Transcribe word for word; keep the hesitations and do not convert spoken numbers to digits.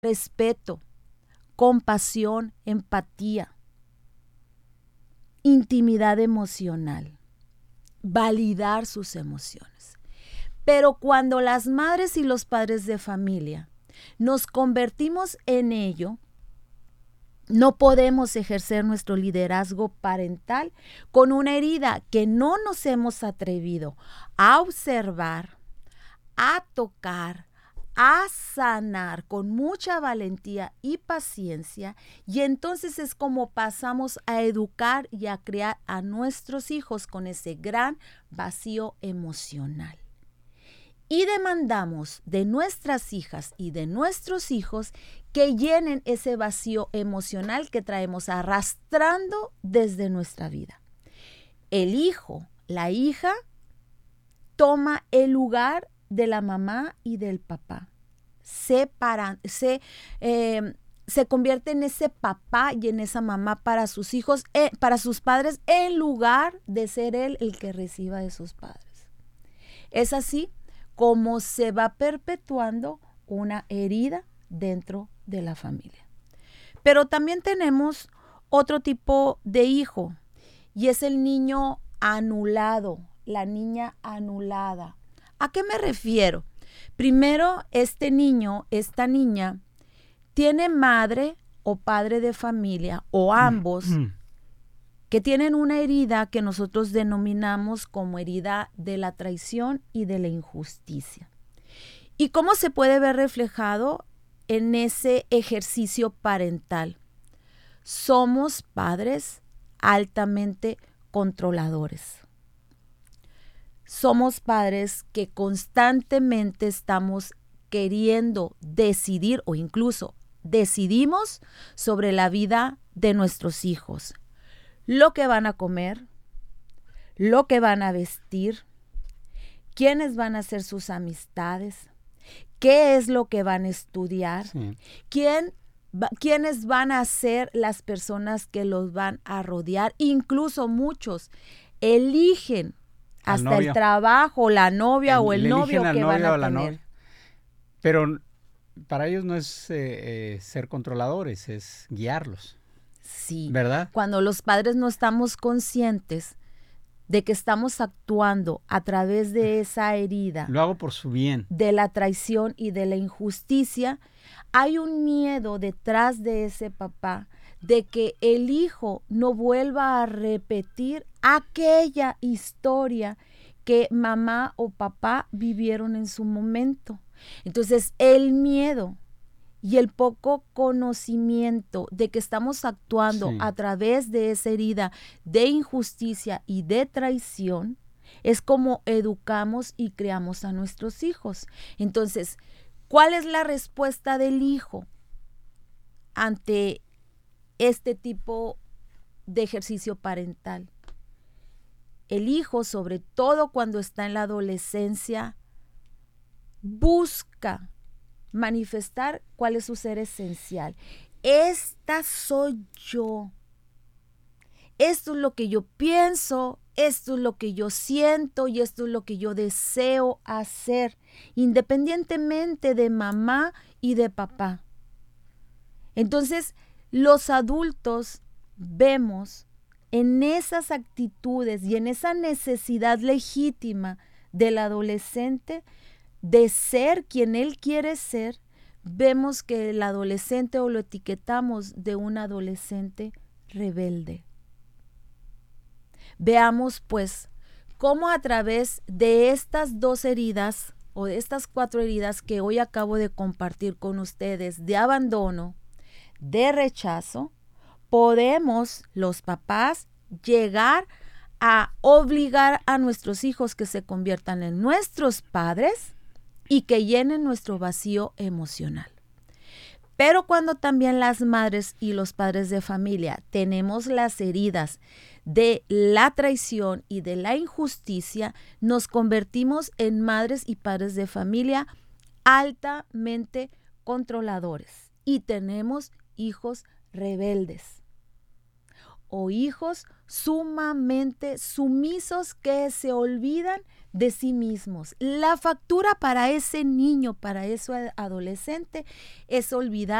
respeto, compasión, empatía, intimidad emocional, validar sus emociones. Pero cuando las madres y los padres de familia nos convertimos en ello, no podemos ejercer nuestro liderazgo parental con una herida que no nos hemos atrevido a observar, a tocar, a sanar con mucha valentía y paciencia, y entonces es como pasamos a educar y a criar a nuestros hijos con ese gran vacío emocional. Y demandamos de nuestras hijas y de nuestros hijos que llenen ese vacío emocional que traemos arrastrando desde nuestra vida. El hijo, la hija, toma el lugar de la mamá y del papá. Se, para, se, eh, se convierte en ese papá y en esa mamá para sus hijos, eh, para sus padres, en lugar de ser él el que reciba de sus padres. Es así como se va perpetuando una herida dentro de la familia. Pero también tenemos otro tipo de hijo, y es el niño anulado, la niña anulada. ¿A qué me refiero? Primero, este niño, esta niña, tiene madre o padre de familia, o ambos, mm. que tienen una herida que nosotros denominamos como herida de la traición y de la injusticia. ¿Y cómo se puede ver reflejado en ese ejercicio parental? Somos padres altamente controladores. Somos padres que constantemente estamos queriendo decidir o incluso decidimos sobre la vida de nuestros hijos. Lo que van a comer, lo que van a vestir, quiénes van a ser sus amistades, qué es lo que van a estudiar, sí. quién, va, quiénes van a ser las personas que los van a rodear. Incluso muchos eligen hasta el trabajo, la novia el, o el novio que van a tener. Novia. Pero para ellos no es eh, eh, ser controladores, es guiarlos. Sí, ¿verdad? Cuando los padres no estamos conscientes de que estamos actuando a través de esa herida. Lo hago por su bien. De la traición y de la injusticia, hay un miedo detrás de ese papá de que el hijo no vuelva a repetir aquella historia que mamá o papá vivieron en su momento. Entonces, el miedo y el poco conocimiento de que estamos actuando sí. a través de esa herida de injusticia y de traición, es como educamos y criamos a nuestros hijos. Entonces, ¿cuál es la respuesta del hijo ante este tipo de ejercicio parental? El hijo, sobre todo cuando está en la adolescencia, busca manifestar cuál es su ser esencial. Esta soy yo. Esto es lo que yo pienso, esto es lo que yo siento y esto es lo que yo deseo hacer, independientemente de mamá y de papá. Entonces, los adultos vemos en esas actitudes y en esa necesidad legítima del adolescente de ser quien él quiere ser, vemos que el adolescente o lo etiquetamos de un adolescente rebelde. Veamos pues cómo a través de estas dos heridas o de estas cuatro heridas que hoy acabo de compartir con ustedes, de abandono, de rechazo, podemos los papás llegar a obligar a nuestros hijos que se conviertan en nuestros padres y que llenen nuestro vacío emocional. Pero cuando también las madres y los padres de familia tenemos las heridas de la traición y de la injusticia, nos convertimos en madres y padres de familia altamente controladores y tenemos hijos rebeldes. o hijos sumamente sumisos que se olvidan de sí mismos. La factura para ese niño, para ese adolescente, es olvidar